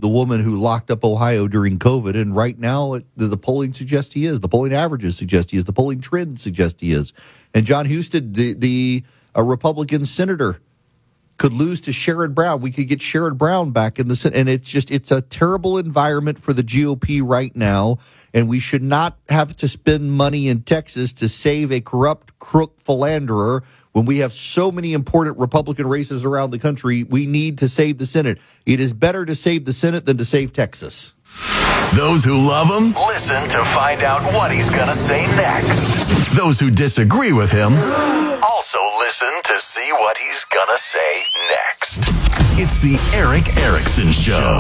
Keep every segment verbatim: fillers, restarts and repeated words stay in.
the woman who locked up Ohio during COVID. And right now, it, the, the polling suggests he is. The polling averages suggest he is. The polling trend suggests he is. And John Husted, the, the a Republican senator, could lose to Sherrod Brown. We could get Sherrod Brown back in the Senate. And it's just, it's a terrible environment for the G O P right now. And we should not have to spend money in Texas to save a corrupt, crook philanderer when we have so many important Republican races around the country. We need to save the Senate. It is better to save the Senate than to save Texas. Those who love him, listen to find out what he's going to say next. Those who disagree with him, also listen to see what he's going to say next. It's the Erick Erickson Show.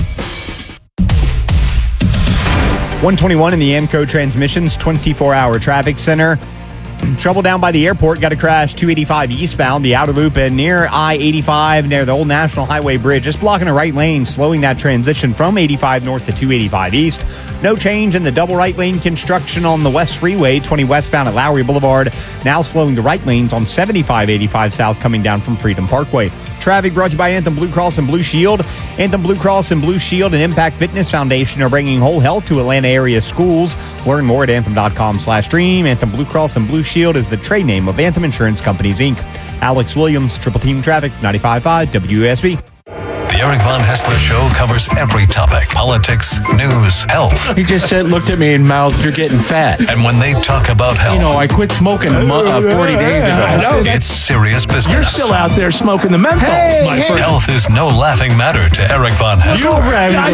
one twenty-one in the Amco Transmissions twenty-four hour traffic center. Trouble down by the airport. Got to crash two eighty-five eastbound, the outer loop, and near I eighty-five, near the old National Highway Bridge. Just blocking a right lane, slowing that transition from eighty-five north to two eighty-five east. No change in the double right lane construction on the West Freeway, twenty westbound at Lowry Boulevard. Now slowing the right lanes on seventy-five eighty-five south coming down from Freedom Parkway. Traffic brought to you by Anthem Blue Cross and Blue Shield. Anthem Blue Cross and Blue Shield and Impact Fitness Foundation are bringing whole health to Atlanta area schools. Learn more at anthem.com slash dream. Anthem Blue Cross and Blue Shield is the trade name of Anthem Insurance Companies, Incorporated. Alex Williams, Triple Team Traffic, ninety-five point five W S B. The Eric Von Hessler Show covers every topic: politics, news, health. He just said, looked at me and mouthed, "You're getting fat." And when they talk about health, you know, I quit smoking uh, forty days ago. It's serious business. You're still out there smoking the menthol. Hey, my hey. friend. Health is no laughing matter to Eric Von Hessler. You're I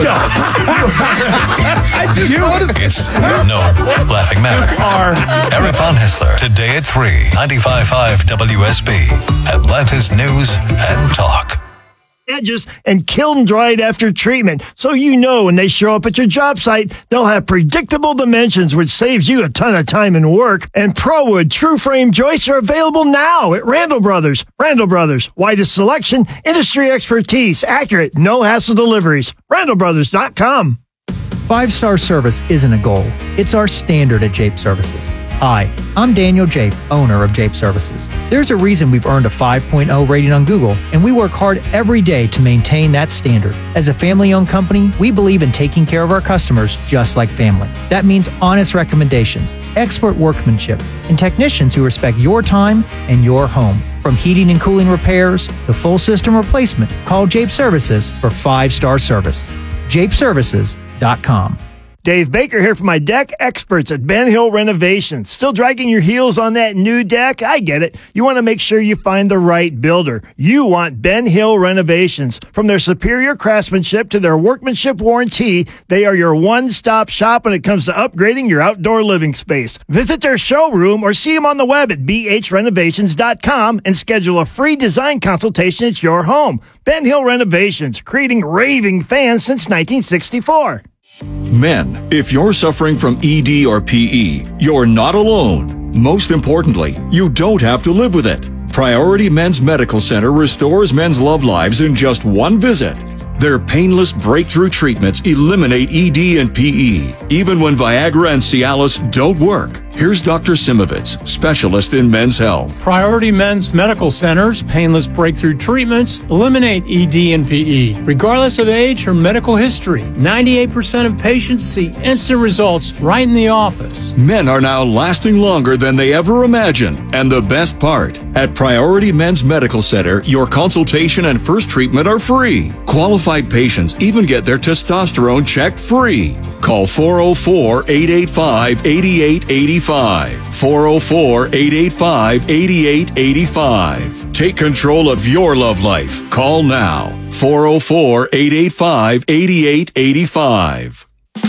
I just noticed. It's no laughing matter. Are. Eric Von Hessler, today at three, ninety-five point five W S B, Atlanta's News and Talk. Edges and kiln dried after treatment, so you know when they show up at your job site, they'll have predictable dimensions, which saves you a ton of time and work. And ProWood True Frame joists are available now at Randall Brothers. Randall Brothers, widest selection, industry expertise, accurate, no hassle deliveries. Randall Brothers dot com. Five-star service isn't a goal. It's our standard at Jape Services. Hi, I'm Daniel Jape, owner of Jape Services. There's a reason we've earned a five point oh rating on Google, and we work hard every day to maintain that standard. As a family-owned company, we believe in taking care of our customers just like family. That means honest recommendations, expert workmanship, and technicians who respect your time and your home. From heating and cooling repairs to full system replacement, call Jape Services for five-star service. Jape Services dot com. Dave Baker here for my deck experts at Ben Hill Renovations. Still dragging your heels on that new deck? I get it. You want to make sure you find the right builder. You want Ben Hill Renovations. From their superior craftsmanship to their workmanship warranty, they are your one-stop shop when it comes to upgrading your outdoor living space. Visit their showroom or see them on the web at b h renovations dot com and schedule a free design consultation at your home. Ben Hill Renovations, creating raving fans since nineteen sixty-four. Men, if you're suffering from E D or P E, you're not alone. Most importantly, you don't have to live with it. Priority Men's Medical Center restores men's love lives in just one visit. Their painless breakthrough treatments eliminate E D and P E, even when Viagra and Cialis don't work. Here's Doctor Simovitz, specialist in men's health. Priority Men's Medical Center's painless breakthrough treatments eliminate E D and P E, regardless of age or medical history. ninety-eight percent of patients see instant results right in the office. Men are now lasting longer than they ever imagined. And the best part, at Priority Men's Medical Center, your consultation and first treatment are free. Qualified patients even get their testosterone checked free. Call four oh four, eight eight five, eight eight eight five. four oh four, eight eight five, eight eight eight five. Take control of your love life. Call now. four oh four, eight eight five, eight eight eight five.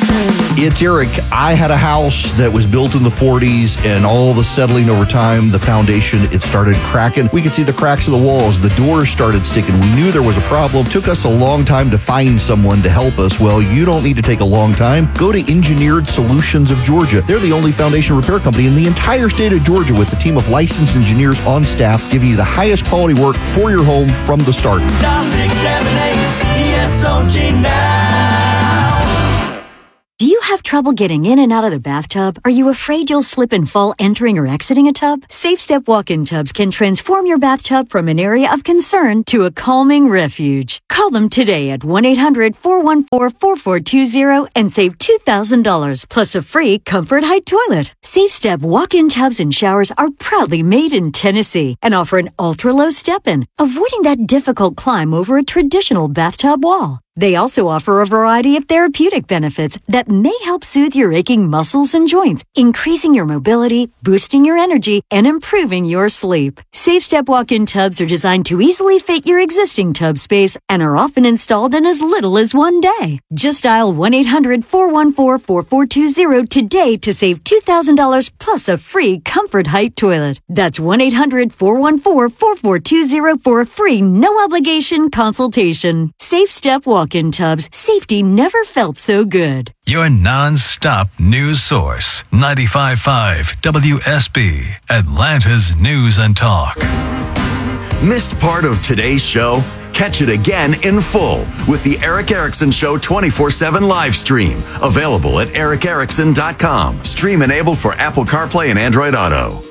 It's Eric. I had a house that was built in the forties, and all the settling over time, the foundation, it started cracking. We could see the cracks of the walls. The doors started sticking. We knew there was a problem. It took us a long time to find someone to help us. Well, you don't need to take a long time. Go to Engineered Solutions of Georgia. They're the only foundation repair company in the entire state of Georgia with a team of licensed engineers on staff giving you the highest quality work for your home from the start. Do you have trouble getting in and out of the bathtub? Are you afraid you'll slip and fall entering or exiting a tub? Safe Step walk-in tubs can transform your bathtub from an area of concern to a calming refuge. Call them today at one eight hundred, four one four, four four two zero and save two thousand dollars plus a free Comfort Height toilet. Safe Step walk-in tubs and showers are proudly made in Tennessee and offer an ultra-low step-in, avoiding that difficult climb over a traditional bathtub wall. They also offer a variety of therapeutic benefits that may help soothe your aching muscles and joints, increasing your mobility, boosting your energy, and improving your sleep. Safe Step walk-in tubs are designed to easily fit your existing tub space and are often installed in as little as one day. Just dial one eight hundred, four one four, four four two zero today to save two thousand dollars plus a free Comfort Height toilet. That's one eight hundred, four one four, four four two zero for a free no-obligation consultation. Safe Step walk-in tubs. Safety never felt so good. Your non-stop news source. ninety-five point five W S B, Atlanta's News and Talk. Missed part of today's show? Catch it again in full with the Eric Erickson Show twenty-four seven live stream. Available at eric erickson dot com. Stream enabled for Apple CarPlay and Android Auto.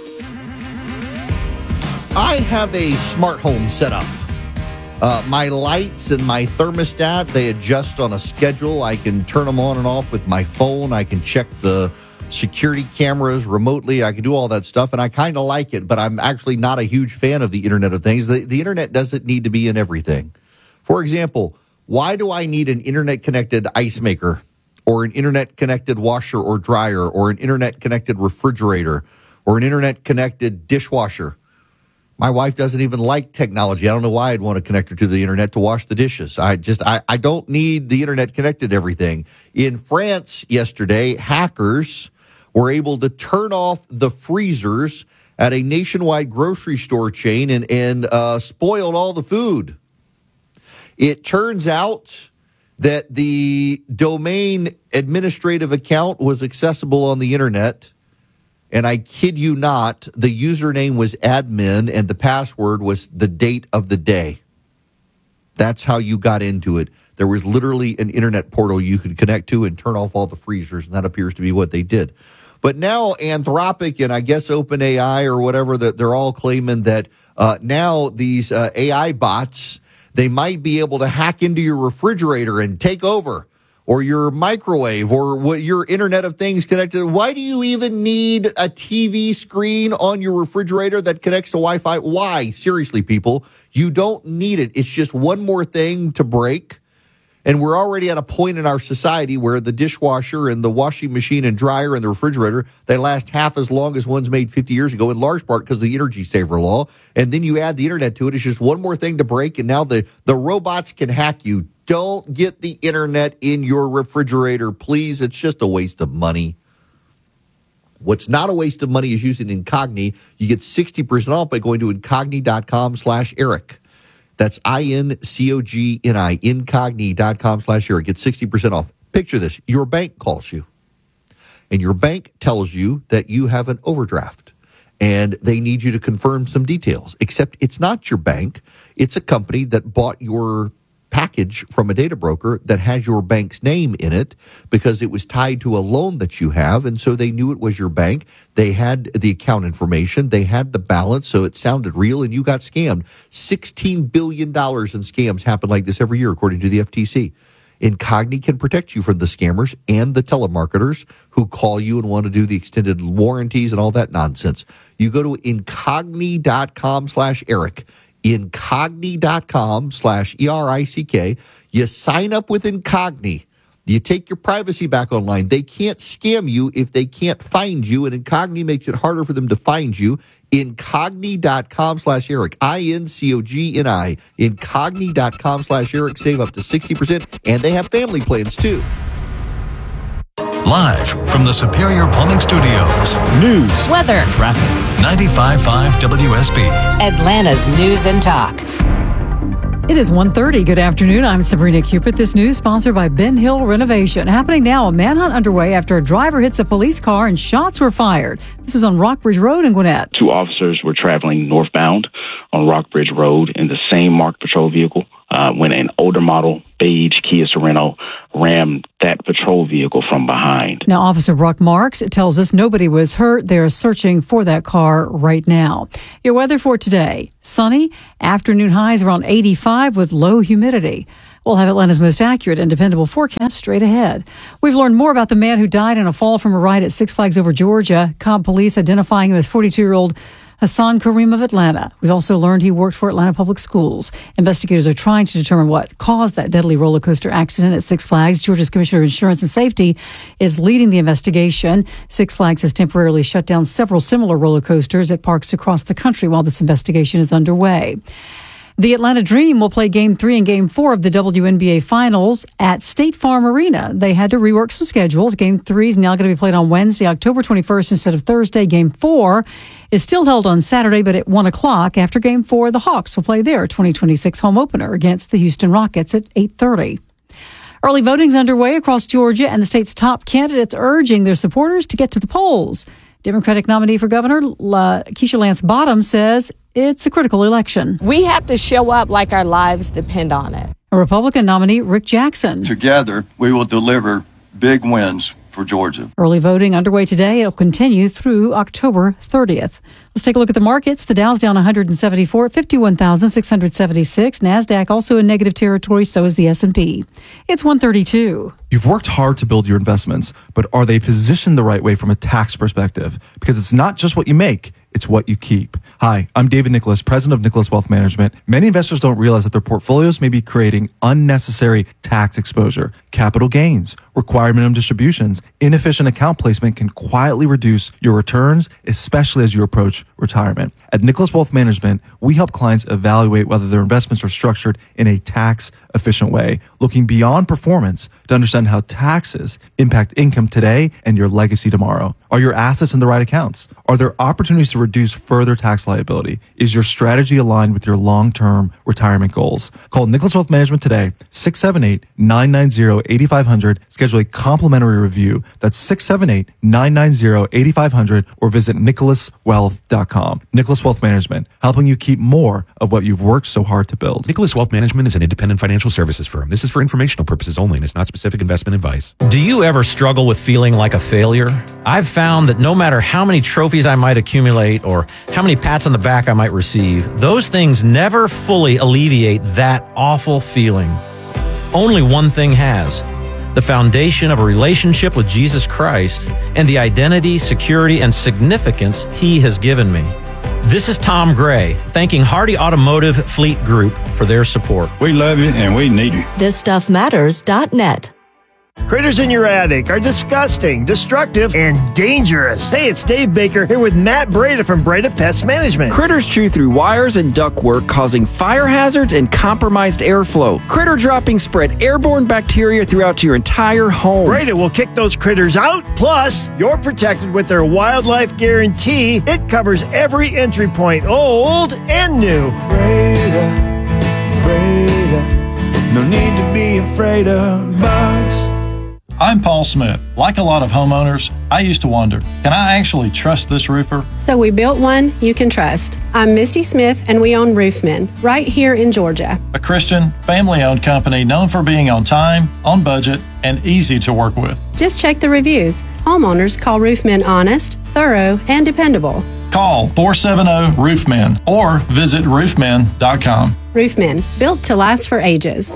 I have a smart home set up. Uh, my lights and my thermostat, they adjust on a schedule. I can turn them on and off with my phone. I can check the security cameras remotely. I can do all that stuff, and I kind of like it, but I'm actually not a huge fan of the Internet of Things. The, the Internet doesn't need to be in everything. For example, why do I need an Internet-connected ice maker or an Internet-connected washer or dryer or an Internet-connected refrigerator or an Internet-connected dishwasher? My wife doesn't even like technology. I don't know why I'd want to connect her to the internet to wash the dishes. I just, I, I don't need the internet connected to everything. In France yesterday, hackers were able to turn off the freezers at a nationwide grocery store chain and, and uh, spoiled all the food. It turns out that the domain administrative account was accessible on the internet. And I kid you not, the username was admin and the password was the date of the day. That's how you got into it. There was literally an internet portal you could connect to and turn off all the freezers, and that appears to be what they did. But now Anthropic and I guess OpenAI or whatever, that they're all claiming that uh, now these uh, A I bots, they might be able to hack into your refrigerator and take over. Or your microwave, or what your Internet of Things connected. Why do you even need a T V screen on your refrigerator that connects to Wi-Fi? Why? Seriously, people, you don't need it. It's just one more thing to break. And we're already at a point in our society where the dishwasher and the washing machine and dryer and the refrigerator, they last half as long as ones made fifty years ago, in large part because of the energy saver law. And then you add the internet to it. It's just one more thing to break. And now the, the robots can hack you. Don't get the internet in your refrigerator, please. It's just a waste of money. What's not a waste of money is using Incogni. You get sixty percent off by going to incogni.com slash Eric. That's I N C O G N I, incogni.com slash Eric. Get sixty percent off. Picture this. Your bank calls you, and your bank tells you that you have an overdraft, and they need you to confirm some details, except it's not your bank. It's a company that bought your package from a data broker that has your bank's name in it because it was tied to a loan that you have, and so they knew it was your bank. They had the account information. They had the balance, so it sounded real, and you got scammed. sixteen billion dollars in scams happen like this every year, according to the F T C. Incogni can protect you from the scammers and the telemarketers who call you and want to do the extended warranties and all that nonsense. You go to incogni.com slash Eric. Incogni.com slash E R I C K. You sign up with Incogni. You take your privacy back online. They can't scam you if they can't find you, and Incogni makes it harder for them to find you. Incogni.com slash Eric. I N C O G N I. Incogni.com slash Eric. Save up to sixty percent, and they have family plans too. Live from the Superior Plumbing Studios. News, weather, traffic. ninety-five point five W S B. Atlanta's News and Talk. It is one thirty. Good afternoon. I'm Sabrina Cupid. This news sponsored by Ben Hill Renovation. Happening now, a manhunt underway after a driver hits a police car and shots were fired. This is on Rockbridge Road in Gwinnett. Two officers were traveling northbound on Rockbridge Road in the same marked patrol vehicle uh, when an older model beige Kia Sorento rammed that patrol vehicle from behind. Now, Officer Brock Marks tells us nobody was hurt. They're searching for that car right now. Your weather for today: sunny, afternoon highs around eighty-five with low humidity. We'll have Atlanta's most accurate and dependable forecast straight ahead. We've learned more about the man who died in a fall from a ride at Six Flags Over Georgia. Cobb police identifying him as forty-two-year-old Hassan Kareem of Atlanta. We've also learned he worked for Atlanta Public Schools. Investigators are trying to determine what caused that deadly roller coaster accident at Six Flags. Georgia's Commissioner of Insurance and Safety is leading the investigation. Six Flags has temporarily shut down several similar roller coasters at parks across the country while this investigation is underway. The Atlanta Dream will play Game three and Game four of the W N B A Finals at State Farm Arena. They had to rework some schedules. Game three is now going to be played on Wednesday, October twenty-first instead of Thursday. Game four is still held on Saturday, but at one o'clock. After Game four, the Hawks will play their twenty twenty-six home opener against the Houston Rockets at eight thirty. Early voting's underway across Georgia, and the state's top candidates urging their supporters to get to the polls. Democratic nominee for governor, La- Keisha Lance Bottom, says it's a critical election. We have to show up like our lives depend on it. A Republican nominee, Rick Jackson. Together, we will deliver big wins for Georgia. Early voting underway today. It'll continue through October thirtieth. Let's take a look at the markets. The Dow's down one hundred seventy-four at fifty-one thousand six hundred seventy-six. NASDAQ also in negative territory, so is the S and P. It's one thirty-two. You've worked hard to build your investments, but are they positioned the right way from a tax perspective? Because it's not just what you make, it's what you keep. Hi, I'm David Nicholas, president of Nicholas Wealth Management. Many investors don't realize that their portfolios may be creating unnecessary tax exposure. Capital gains, required minimum distributions, inefficient account placement can quietly reduce your returns, especially as you approach retirement. At Nicholas Wealth Management, we help clients evaluate whether their investments are structured in a tax efficient way, looking beyond performance to understand how taxes impact income today and your legacy tomorrow. Are your assets in the right accounts? Are there opportunities to reduce further tax liability? Is your strategy aligned with your long-term retirement goals? Call Nicholas Wealth Management today, six seven eight, nine nine zero, eight five zero zero. Schedule a complimentary review. That's six seven eight, nine nine zero, eight five zero zero or visit nicholas wealth dot com. Nicholas Wealth Management, helping you keep more of what you've worked so hard to build. Nicholas Wealth Management is an independent financial services firm. This is for informational purposes only and it's not specific investment advice. Do you ever struggle with feeling like a failure? I've found that no matter how many trophies I might accumulate or how many pats on the back I might receive, those things never fully alleviate that awful feeling. Only one thing has: the foundation of a relationship with Jesus Christ and the identity, security, and significance He has given me. This is Tom Gray, thanking Hardy Automotive Fleet Group for their support. We love you and we need you. this stuff matters dot net. Critters in your attic are disgusting, destructive, and dangerous. Hey, it's Dave Baker here with Matt Breda from Breda Pest Management. Critters chew through wires and ductwork, causing fire hazards and compromised airflow. Critter droppings spread airborne bacteria throughout your entire home. Breda will kick those critters out. Plus, you're protected with their wildlife guarantee. It covers every entry point, old and new. Breda, Breda, no need to be afraid of bugs. I'm Paul Smith. Like a lot of homeowners, I used to wonder, can I actually trust this roofer? So we built one you can trust. I'm Misty Smith, and we own Roofmen, right here in Georgia. A Christian, family-owned company known for being on time, on budget, and easy to work with. Just check the reviews. Homeowners call Roofmen honest, thorough, and dependable. Call four seven zero, roofmen or visit roofmen dot com. Roofmen, built to last for ages.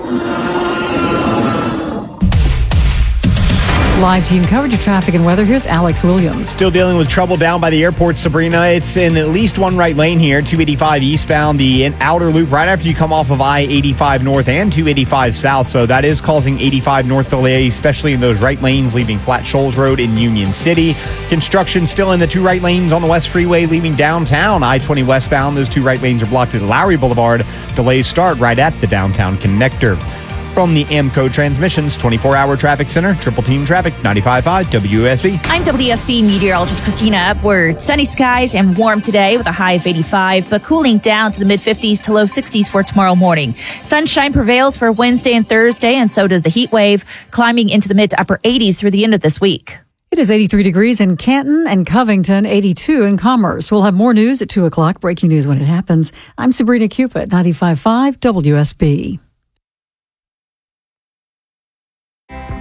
Live team coverage of traffic and weather. Here's Alex Williams. Still dealing with trouble down by the airport, Sabrina. It's in at least one right lane here, two eighty-five eastbound, the outer loop right after you come off of I eighty-five north and two eighty-five south. So that is causing eighty-five north delay, especially in those right lanes leaving Flat Shoals Road in Union City. Construction still in the two right lanes on the West Freeway leaving downtown. I twenty westbound, those two right lanes are blocked at Lowry Boulevard. Delays start right at the downtown connector. From the AMCO Transmissions twenty-four hour Traffic Center, Triple Team Traffic, ninety-five point five W S B. I'm W S B meteorologist Christina Upward. Sunny skies and warm today with a high of eighty-five, but cooling down to the mid-fifties to low sixties for tomorrow morning. Sunshine prevails for Wednesday and Thursday, and so does the heat wave, climbing into the mid to upper eighties through the end of this week. It is eighty-three degrees in Canton and Covington, eighty-two in Commerce. We'll have more news at two o'clock. Breaking news when it happens. I'm Sabrina Cupid, ninety-five point five W S B.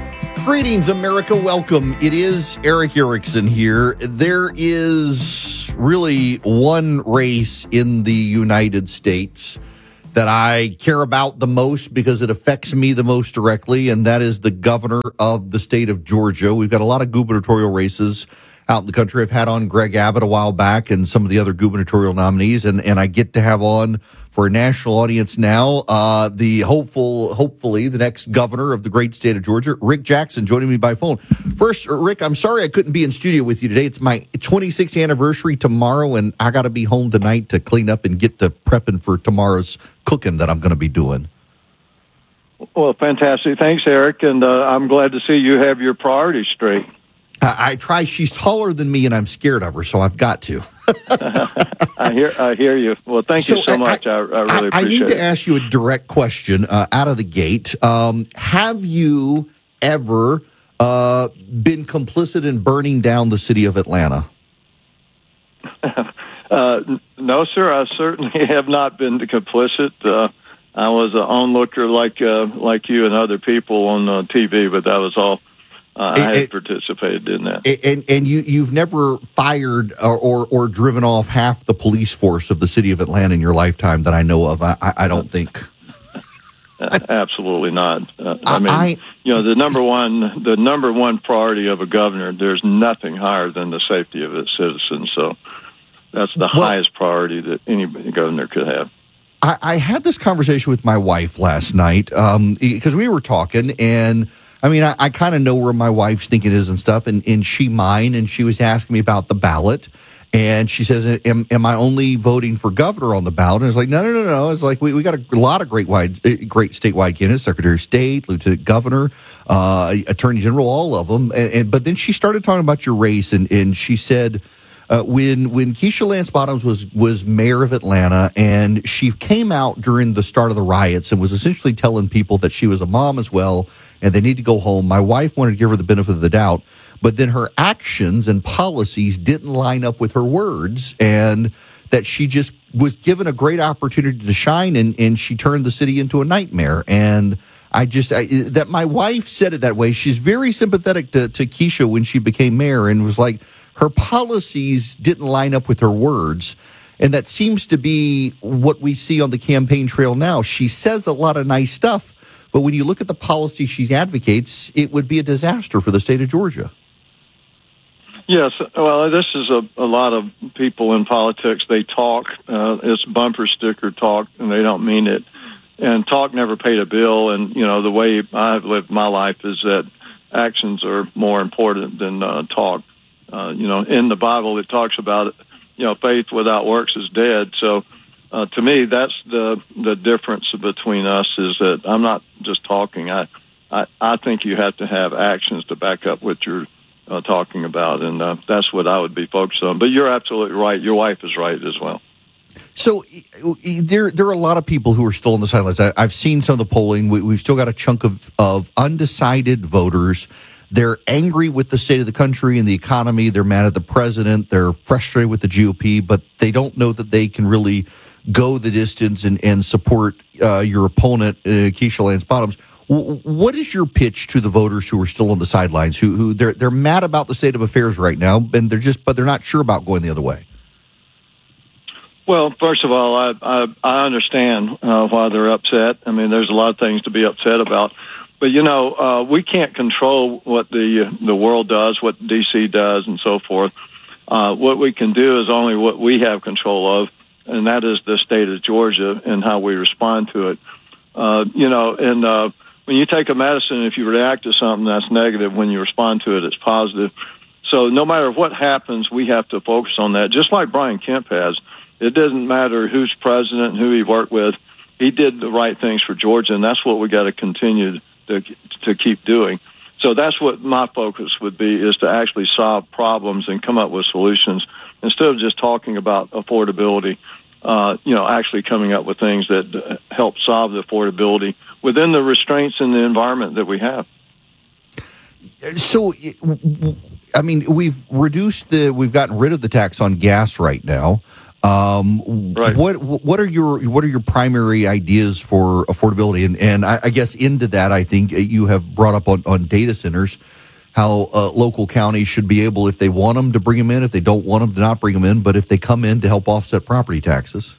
Greetings, America. Welcome. It is Eric Erickson here. There is really one race in the United States that I care about the most because it affects me the most directly, and that is the governor of the state of Georgia. We've got a lot of gubernatorial races out in the country. I've had on Greg Abbott a while back and some of the other gubernatorial nominees, and, and I get to have on for a national audience now uh, the hopeful, hopefully, the next governor of the great state of Georgia, Rick Jackson, joining me by phone. First, Rick, I'm sorry I couldn't be in studio with you today. It's my twenty-sixth anniversary tomorrow, and I got to be home tonight to clean up and get to prepping for tomorrow's cooking that I'm going to be doing. Well, fantastic. Thanks, Eric, and uh, I'm glad to see you have your priorities straight. I, I try. She's taller than me, and I'm scared of her, so I've got to. I hear, I hear you. Well, thank so you so I, much. I, I really I, appreciate it. I need to ask you a direct question uh, out of the gate. Um, have you ever uh, been complicit in burning down the city of Atlanta? uh, no, sir. I certainly have not been complicit. Uh, I was an onlooker like uh, like you and other people on uh, T V, but that was all. Uh, I had and, participated in that. And and you, you've never fired or, or, or driven off half the police force of the city of Atlanta in your lifetime that I know of. I, I don't think. Absolutely not. Uh, I mean, I, you know, the number one the number one priority of a governor, there's nothing higher than the safety of its citizens. So that's the well, highest priority that any governor could have. I, I had this conversation with my wife last night because um, we were talking, and I mean, I, I kind of know where my wife's thinking is and stuff, and, and she mine, and she was asking me about the ballot, and she says, am, am I only voting for governor on the ballot? And I was like, no, no, no, no. It's like, we, we got a lot of great wide, great statewide candidates, Secretary of State, Lieutenant Governor, uh, Attorney General, all of them. And, and but then she started talking about your race, and, and she said, Uh, when when Keisha Lance Bottoms was was mayor of Atlanta, and she came out during the start of the riots and was essentially telling people that she was a mom as well, and they need to go home. My wife wanted to give her the benefit of the doubt, but then her actions and policies didn't line up with her words, and that she just was given a great opportunity to shine, and, and she turned the city into a nightmare. And I just, I, that my wife said it that way. She's very sympathetic to, to Keisha when she became mayor, and was like, her policies didn't line up with her words. And that seems to be what we see on the campaign trail now. She says a lot of nice stuff, but when you look at the policy she advocates, it would be a disaster for the state of Georgia. Yes, well, this is a, a lot of people in politics. They talk. Uh, it's bumper sticker talk, and they don't mean it. And talk never paid a bill. And, you know, the way I've lived my life is that actions are more important than uh, talk. Uh, you know, in the Bible, it talks about, you know, faith without works is dead. So uh, to me, that's the the difference between us, is that I'm not just talking. I, I, I think you have to have actions to back up what you're uh, talking about. And uh, that's what I would be focused on. But you're absolutely right. Your wife is right as well. So there, there are a lot of people who are still on the sidelines. I, I've seen some of the polling. We, we've still got a chunk of, of undecided voters. They're angry with the state of the country and the economy. They're mad at the president. They're frustrated with the G O P, but they don't know that they can really go the distance and, and support uh, your opponent, uh, Keisha Lance Bottoms. W- what is your pitch to the voters who are still on the sidelines, who, who they're they're mad about the state of affairs right now, and they're just, but they're not sure about going the other way? Well, first of all, I I, I understand uh, why they're upset. I mean, there's a lot of things to be upset about. But, you know, uh, we can't control what the uh, the world does, what D C does, and so forth. Uh, what we can do is only what we have control of, and that is the state of Georgia and how we respond to it. Uh, you know, and uh, when you take a medicine, if you react to something that's negative, when you respond to it, it's positive. So no matter what happens, we have to focus on that, just like Brian Kemp has. It doesn't matter who's president and who he worked with. He did the right things for Georgia, and that's what we got to continue to to keep doing. So that's what my focus would be, is to actually solve problems and come up with solutions instead of just talking about affordability. Uh, you know, actually coming up with things that help solve the affordability within the restraints in the environment that we have. So, I mean, we've reduced the, we've gotten rid of the tax on gas right now. Um, right. What what are your what are your primary ideas for affordability? And and I, I guess into that, I think you have brought up on, on data centers, how uh, local counties should be able, if they want them, to bring them in, if they don't want them, to not bring them in, but if they come in, to help offset property taxes.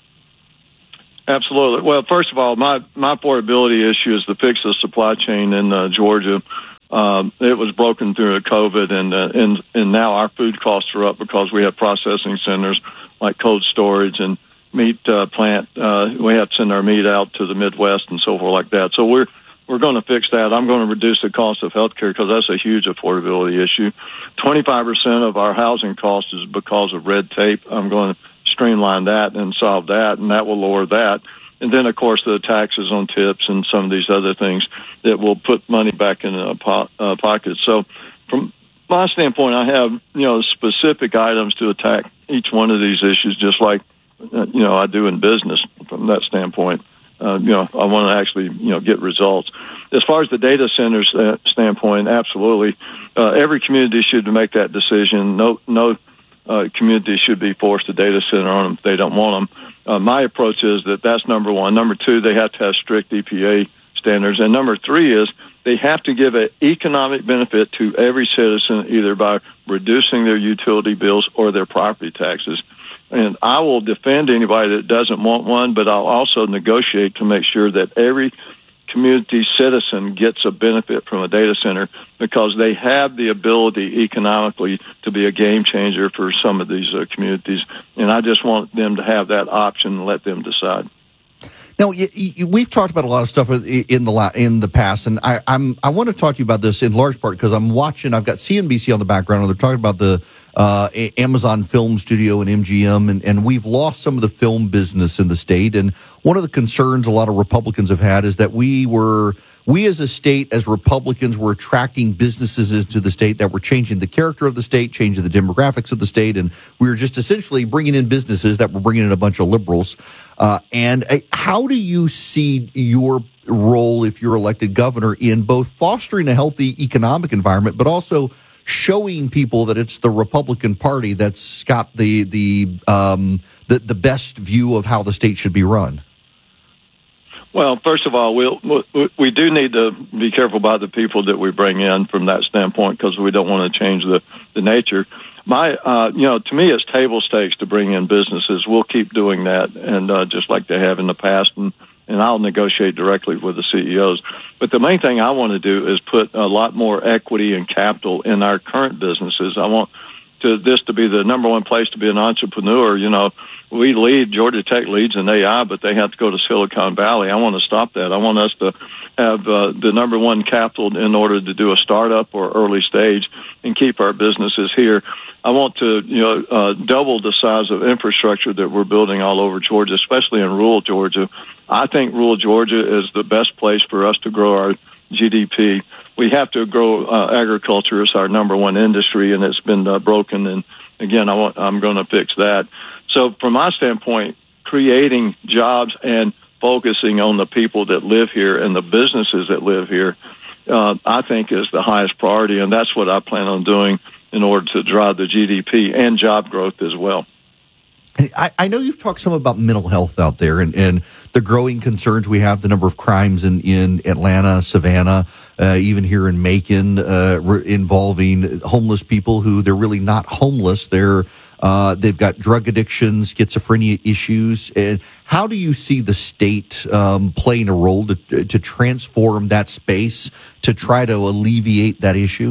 Absolutely. Well, first of all, my, my affordability issue is to fix the supply chain in uh, Georgia. Um, it was broken through COVID, and, uh, and and now our food costs are up because we have processing centers like cold storage and meat uh, plant. Uh, we have to send our meat out to the Midwest and so forth like that. So we're we're going to fix that. I'm going to reduce the cost of healthcare because that's a huge affordability issue. twenty-five percent of our housing cost is because of red tape. I'm going to streamline that and solve that, and that will lower that. And then, of course, the taxes on tips and some of these other things that will put money back in uh, po- uh, pockets. So from my standpoint, I have, you know, specific items to attack each one of these issues, just like, uh, you know, I do in business from that standpoint. Uh, you know, I want to actually, you know, get results. As far as the data centers uh, standpoint, absolutely. Uh, every community should make that decision. No, no uh, community should be forced a data center on them if they don't want them. Uh, my approach is that that's number one. Number two, they have to have strict E P A standards. And number three is they have to give an economic benefit to every citizen, either by reducing their utility bills or their property taxes. And I will defend anybody that doesn't want one, but I'll also negotiate to make sure that every community citizen gets a benefit from a data center because they have the ability economically to be a game changer for some of these uh, communities. And I just want them to have that option and let them decide. Now, y- y- we've talked about a lot of stuff in the la- in the past, and I, I'm I want to talk to you about this in large part because I'm watching. I've got C N B C on the background, and they're talking about the uh, Amazon Film Studio and M G M, and, and we've lost some of the film business in the state. And one of the concerns a lot of Republicans have had is that we were we as a state, as Republicans, were attracting businesses into the state that were changing the character of the state, changing the demographics of the state, and we were just essentially bringing in businesses that were bringing in a bunch of liberals. Uh, and uh, how do you see your role, if you're elected governor, in both fostering a healthy economic environment, but also showing people that it's the Republican Party that's got the the um, the, the best view of how the state should be run? Well, first of all, we'll, we do need to be careful about the people that we bring in from that standpoint because we don't want to change the, the nature. My, uh, you know, to me, it's table stakes to bring in businesses. We'll keep doing that, and uh, just like they have in the past, and, and I'll negotiate directly with the C E Os. But the main thing I want to do is put a lot more equity and capital in our current businesses. I want to this to be the number one place to be an entrepreneur. You know, we lead, Georgia Tech leads in A I, but they have to go to Silicon Valley. I want to stop that. I want us to have uh, the number one capital in order to do a startup or early stage and keep our businesses here. I want to, you know, uh, double the size of infrastructure that we're building all over Georgia, especially in rural Georgia. I think rural Georgia is the best place for us to grow our G D P. We have to grow uh, agriculture as our number one industry, and it's been uh, broken. And again, I want, I'm going to fix that. So from my standpoint, creating jobs and focusing on the people that live here and the businesses that live here, uh, I think is the highest priority. And that's what I plan on doing in order to drive the G D P and job growth as well. I, I know you've talked some about mental health out there and, and the growing concerns we have, the number of crimes in, in Atlanta, Savannah, uh, even here in Macon, uh, re- involving homeless people who they're really not homeless. They're uh, they've got drug addictions, schizophrenia issues. And how do you see the state um, playing a role to, to transform that space to try to alleviate that issue?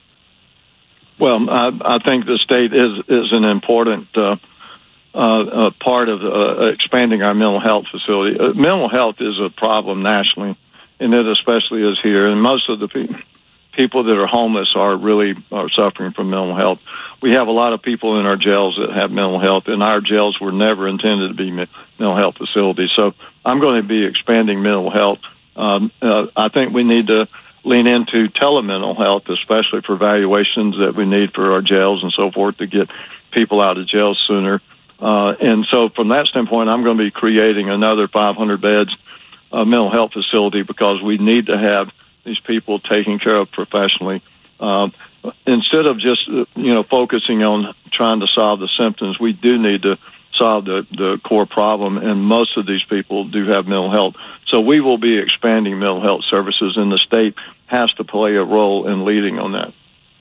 Well, I, I think the state is is an important uh, uh, uh, part of uh, expanding our mental health facility. Uh, mental health is a problem nationally, and it especially is here. And most of the pe- people that are homeless are really are suffering from mental health. We have a lot of people in our jails that have mental health, and our jails were never intended to be me- mental health facilities. So I'm going to be expanding mental health. Um, uh, I think we need to lean into telemental health, especially for valuations that we need for our jails and so forth to get people out of jail sooner. Uh, and so from that standpoint, I'm going to be creating another five hundred beds uh, mental health facility because we need to have these people taken care of professionally. Uh, instead of just, uh, you know, focusing on trying to solve the symptoms, we do need to solve the, the core problem, and most of these people do have mental health. So we will be expanding mental health services, and the state has to play a role in leading on that.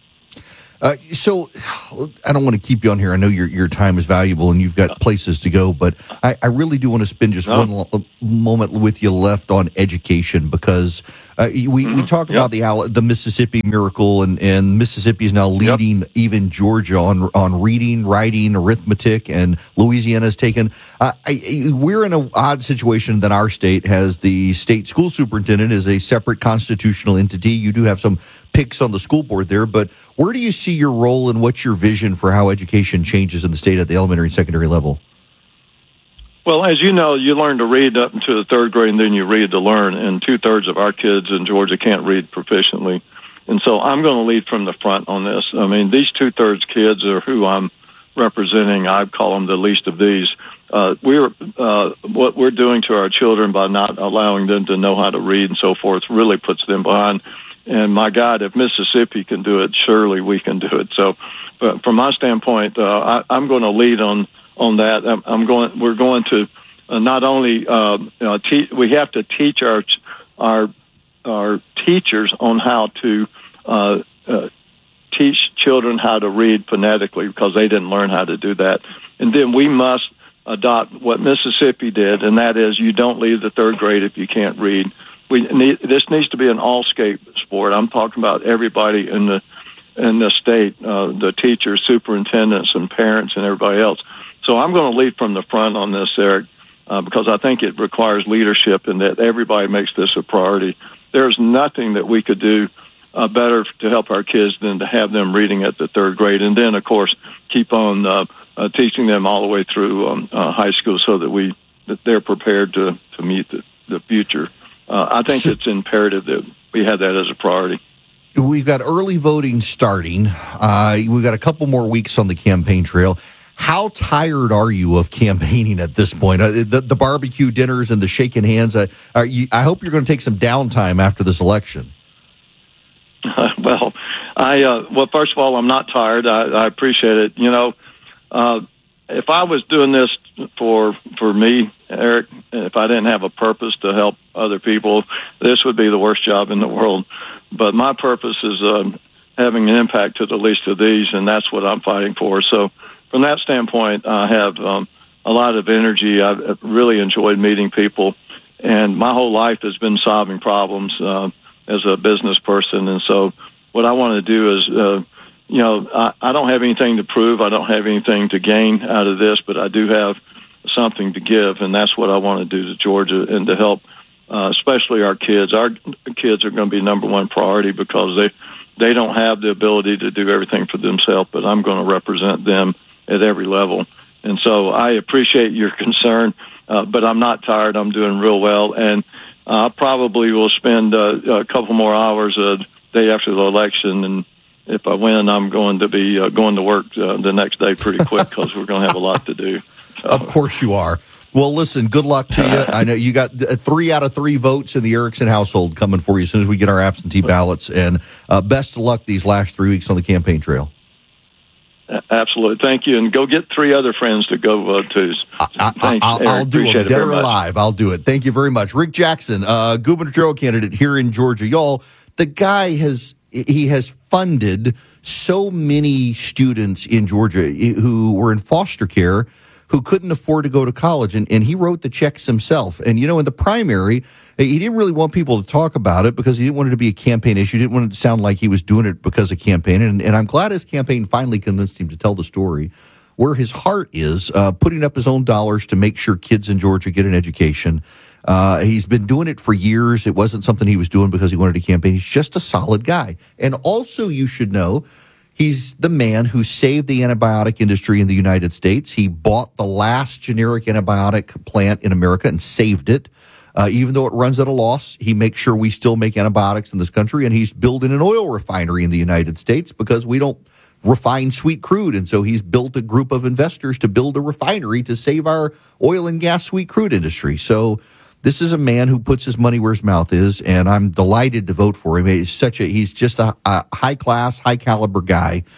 Uh, so I don't want to keep you on here. I know your your time is valuable and you've got places to go, but I, I really do want to spend just no. one lo- moment with you left on education, because uh, we, mm-hmm. we talk yep. about the the Mississippi miracle, and, and Mississippi is now leading yep. even Georgia on on reading, writing, arithmetic, and Louisiana's taken. Uh, I, we're in an odd situation that our state has the state school superintendent is a separate constitutional entity. You do have some picks on the school board there, but where do you see your role and what's your vision for how education changes in the state at the elementary and secondary level? Well, as you know, you learn to read up into the third grade, and then you read to learn, and two-thirds of our kids in Georgia can't read proficiently. And so I'm going to lead from the front on this. I mean, these two-thirds kids are who I'm representing. I call them the least of these. Uh, we're uh, what we're doing to our children by not allowing them to know how to read and so forth really puts them behind. And my God, if Mississippi can do it, surely we can do it. So, but from my standpoint, uh, I, I'm going to lead on on that. I'm, I'm going. We're going to uh, not only uh, uh, te- we have to teach our our our teachers on how to uh, uh, teach children how to read phonetically, because they didn't learn how to do that. And then we must adopt what Mississippi did, and that is you don't leave the third grade if you can't read. We need, this needs to be an all-state sport. I'm talking about everybody in the in the state, uh, the teachers, superintendents, and parents, and everybody else. So I'm going to lead from the front on this, Eric, uh, because I think it requires leadership, and that everybody makes this a priority. There's nothing that we could do uh, better to help our kids than to have them reading at the third grade, and then, of course, keep on uh, uh, teaching them all the way through um, uh, high school, so that we that they're prepared to to meet the, the future. Uh, I think so, it's imperative that we have that as a priority. We've got early voting starting. Uh, we've got a couple more weeks on the campaign trail. How tired are you of campaigning at this point? Uh, the, the barbecue dinners and the shaking hands. Uh, are you, I hope you're going to take some downtime after this election. Uh, well, I uh, well, first of all, I'm not tired. I, I appreciate it. You know, uh, if I was doing this for for me, Eric, if I didn't have a purpose to help other people, this would be the worst job in the world. But my purpose is um, having an impact to the least of these, and that's what I'm fighting for. So from that standpoint, I have um, a lot of energy. I've really enjoyed meeting people, and my whole life has been solving problems uh, as a business person. And so what I want to do is, uh, you know, I, I don't have anything to prove. I don't have anything to gain out of this, but I do have something to give, and that's what I want to do to Georgia and to help, uh, especially our kids. Our kids are going to be number one priority, because they they don't have the ability to do everything for themselves, but I'm going to represent them at every level. And so I appreciate your concern, uh, but I'm not tired. I'm doing real well, and I probably will spend uh, a couple more hours a day after the election, and if I win, I'm going to be uh, going to work uh, the next day pretty quick, because we're going to have a lot to do. So. Of course you are. Well, listen, good luck to you. I know you got three out of three votes in the Erickson household coming for you as soon as we get our absentee ballots, and uh, best of luck these last three weeks on the campaign trail. Absolutely. Thank you. And go get three other friends to go vote, too. I, I, I'll, I'll do it. Dead or alive, I'll do it. Thank you very much. Rick Jackson, uh, gubernatorial candidate here in Georgia. Y'all, the guy has he has funded so many students in Georgia who were in foster care who couldn't afford to go to college, and, and he wrote the checks himself. And, you know, in the primary, he didn't really want people to talk about it because he didn't want it to be a campaign issue. He didn't want it to sound like he was doing it because of campaign. And, and I'm glad his campaign finally convinced him to tell the story where his heart is, uh, putting up his own dollars to make sure kids in Georgia get an education. Uh, he's been doing it for years. It wasn't something he was doing because he wanted to campaign. He's just a solid guy. And also, you should know, he's the man who saved the antibiotic industry in the United States. He bought the last generic antibiotic plant in America and saved it. Uh, even though it runs at a loss, he makes sure we still make antibiotics in this country, and he's building an oil refinery in the United States because we don't refine sweet crude. And so he's built a group of investors to build a refinery to save our oil and gas sweet crude industry. So this is a man who puts his money where his mouth is, and I'm delighted to vote for him. He's such a he's just a, a high class, high caliber guy.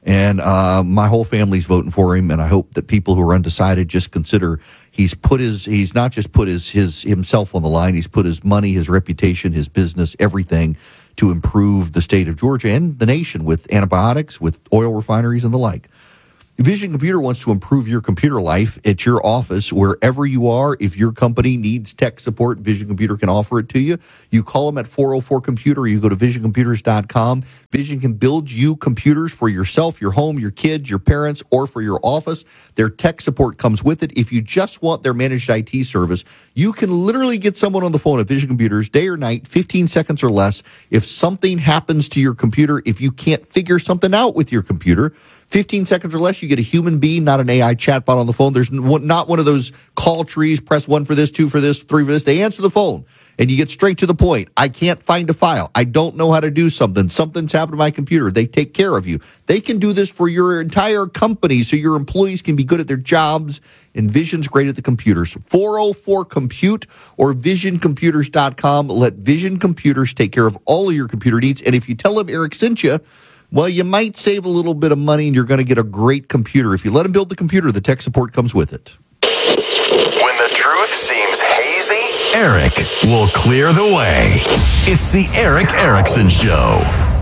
And uh, my whole family's voting for him, and I hope that people who are undecided just consider he's put his he's not just put his his himself on the line, he's put his money, his reputation, his business, everything to improve the state of Georgia and the nation with antibiotics, with oil refineries and the like. Vision Computer wants to improve your computer life at your office, wherever you are. If your company needs tech support, Vision Computer can offer it to you. You call them at four oh four computer, or you go to vision computers dot com. Vision can build you computers for yourself, your home, your kids, your parents, or for your office. Their tech support comes with it. If you just want their managed I T service, you can literally get someone on the phone at Vision Computers, day or night, fifteen seconds or less. If something happens to your computer, if you can't figure something out with your computer, fifteen seconds or less, you get a human being, not an A I chatbot on the phone. There's not one of those call trees, press one for this, two for this, three for this. They answer the phone, and you get straight to the point. I can't find a file. I don't know how to do something. Something's happened to my computer. They take care of you. They can do this for your entire company so your employees can be good at their jobs, and Vision's great at the computers. four oh four compute or vision computers dot com. Let Vision Computers take care of all of your computer needs, and if you tell them Eric sent you, well, you might save a little bit of money, and you're going to get a great computer. If you let them build the computer, the tech support comes with it. When the truth seems hazy, Eric will clear the way. It's the Eric Erickson Show.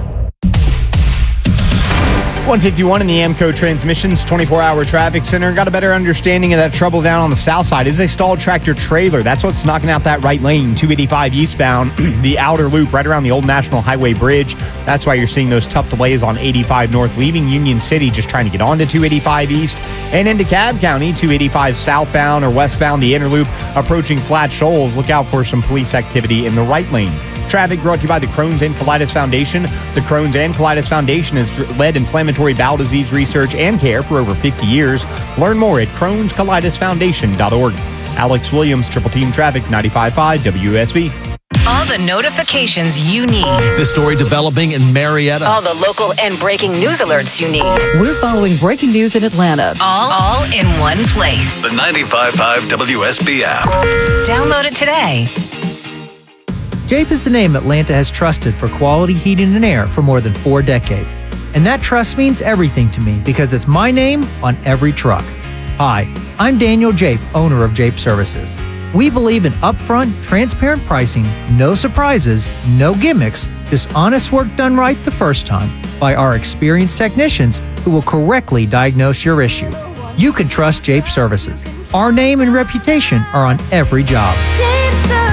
one fifty-one in the Amco Transmissions twenty-four hour traffic center. Got a better understanding of that trouble down on the south side. Is a stalled tractor trailer. That's what's knocking out that right lane, two eighty-five eastbound, the outer loop right around the old National Highway Bridge. That's why you're seeing those tough delays on eighty-five north, leaving Union City, just trying to get onto two eighty-five east and into Cobb County, two eighty-five southbound or westbound, the inner loop approaching Flat Shoals. Look out for some police activity in the right lane. Traffic brought to you by the Crohn's and Colitis Foundation. The Crohn's and Colitis Foundation has led inflammatory bowel disease research and care for over fifty years. Learn more at crohns colitis foundation dot org. Alex Williams, Triple Team Traffic, ninety-five point five W S B. All the notifications you need. The story developing in Marietta. All the local and breaking news alerts you need. We're following breaking news in Atlanta. All, all in one place. The ninety-five point five W S B app. Download it today. Jape is the name Atlanta has trusted for quality heating and air for more than four decades. And that trust means everything to me because it's my name on every truck. Hi, I'm Daniel Jape, owner of Jape Services. We believe in upfront, transparent pricing, no surprises, no gimmicks, just honest work done right the first time by our experienced technicians who will correctly diagnose your issue. You can trust Jape Services. Our name and reputation are on every job. Jape Services.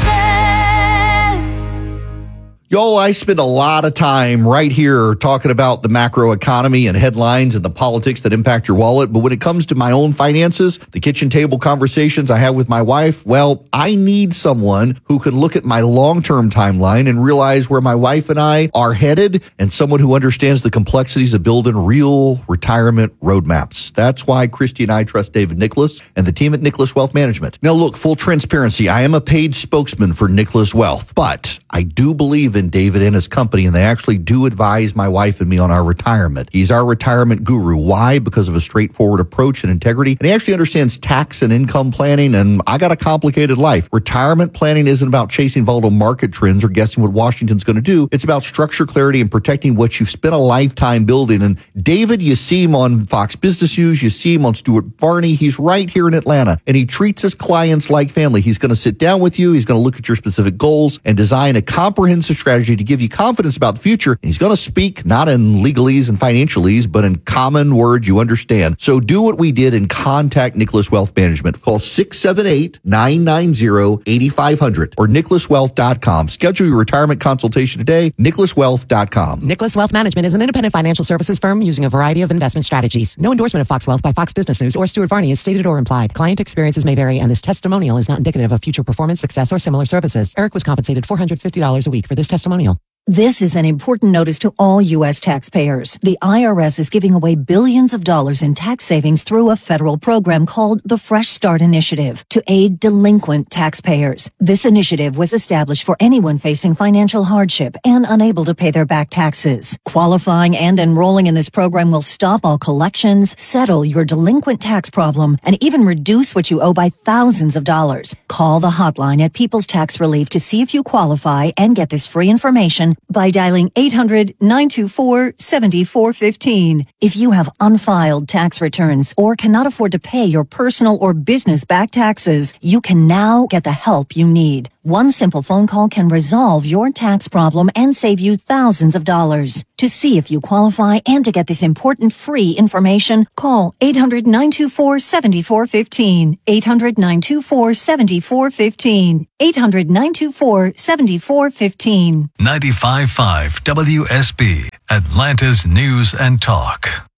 Y'all, I spend a lot of time right here talking about the macro economy and headlines and the politics that impact your wallet. But when it comes to my own finances, the kitchen table conversations I have with my wife, well, I need someone who can look at my long-term timeline and realize where my wife and I are headed, and someone who understands the complexities of building real retirement roadmaps. That's why Christy and I trust David Nicholas and the team at Nicholas Wealth Management. Now, look, full transparency, I am a paid spokesman for Nicholas Wealth, but I do believe in David and his company, and they actually do advise my wife and me on our retirement. He's our retirement guru. Why? Because of a straightforward approach and integrity. And he actually understands tax and income planning, and I got a complicated life. Retirement planning isn't about chasing volatile market trends or guessing what Washington's going to do. It's about structure, clarity, and protecting what you've spent a lifetime building. And David, you see him on Fox Business News, you see him on Stuart Varney. He's right here in Atlanta, and he treats his clients like family. He's going to sit down with you. He's going to look at your specific goals and design a comprehensive strategy to give you confidence about the future. And he's going to speak not in legalese and financialese, but in common words you understand. So do what we did and contact Nicholas Wealth Management. Call six seven eight, nine nine zero, eight five zero zero or nicholas wealth dot com. Schedule your retirement consultation today, nicholas wealth dot com. Nicholas Wealth Management is an independent financial services firm using a variety of investment strategies. No endorsement of Fox Wealth by Fox Business News or Stuart Varney is stated or implied. Client experiences may vary, and this testimonial is not indicative of future performance, success, or similar services. Eric was compensated four hundred fifty dollars a week for this testimonial. This is an important notice to all U S taxpayers. The I R S is giving away billions of dollars in tax savings through a federal program called the Fresh Start Initiative to aid delinquent taxpayers. This initiative was established for anyone facing financial hardship and unable to pay their back taxes. Qualifying and enrolling in this program will stop all collections, settle your delinquent tax problem, and even reduce what you owe by thousands of dollars. Call the hotline at People's Tax Relief to see if you qualify and get this free information by dialing eight hundred, nine two four, seven four one five. If you have unfiled tax returns or cannot afford to pay your personal or business back taxes, you can now get the help you need. One simple phone call can resolve your tax problem and save you thousands of dollars. To see if you qualify and to get this important free information, call eight hundred, nine two four, seven four one five, eight hundred, nine two four, seven four one five, eight hundred, nine two four, seven four one five. ninety-five point five W S B, Atlanta's News and Talk.